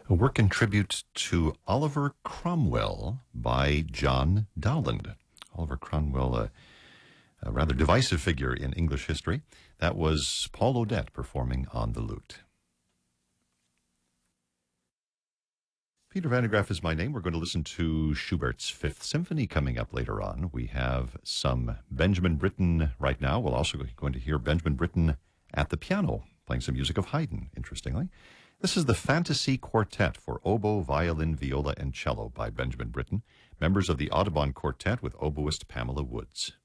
A work in tribute to Oliver Cromwell by John Dowland. Oliver Cromwell, a rather divisive figure in English history. That was Paul Odette performing on the lute. Peter Van de Graaff is my name. We're going to listen to Schubert's Fifth Symphony coming up later on. We have some Benjamin Britten right now. We're also going to hear Benjamin Britten at the piano, playing some music of Haydn, interestingly. This is the Fantasy Quartet for oboe, violin, viola, and cello by Benjamin Britten, members of the Audubon Quartet with oboist Pamela Woods.